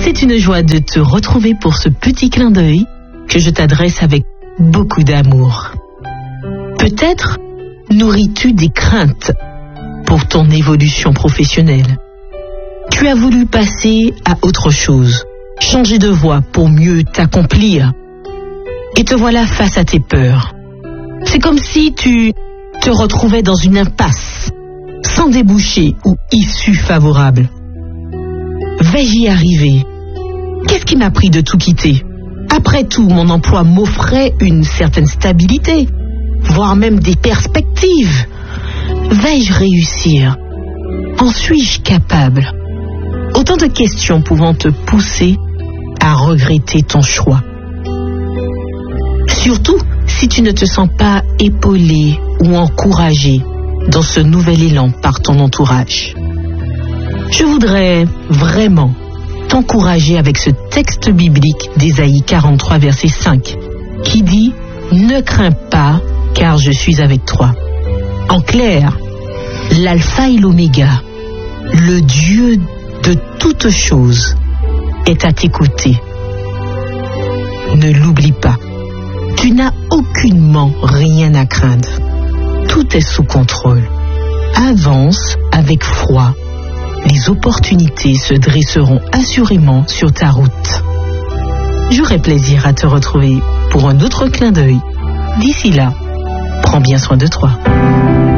C'est une joie de te retrouver pour ce petit clin d'œil que je t'adresse avec beaucoup d'amour. Peut-être nourris-tu des craintes pour ton évolution professionnelle. Tu as voulu passer à autre chose, changer de voie pour mieux t'accomplir. Et te voilà face à tes peurs. C'est comme si tu te retrouvais dans une impasse, sans débouché ou issue favorable. Vais-je y arriver? Qu'est-ce qui m'a pris de tout quitter? Après tout, mon emploi m'offrait une certaine stabilité, voire même des perspectives. Vais-je réussir? En suis-je capable? Autant de questions pouvant te pousser à regretter ton choix. Surtout si tu ne te sens pas épaulé ou encouragé dans ce nouvel élan par ton entourage. Je voudrais vraiment t'encourager avec ce texte biblique d'Ésaïe 43, verset 5, qui dit « Ne crains pas, car je suis avec toi ». En clair, l'alpha et l'oméga, le Dieu de toutes choses, est à tes côtés. Ne l'oublie pas, tu n'as aucunement rien à craindre. Tout est sous contrôle. Avance avec foi. Les opportunités se dresseront assurément sur ta route. J'aurai plaisir à te retrouver pour un autre clin d'œil. D'ici là, prends bien soin de toi.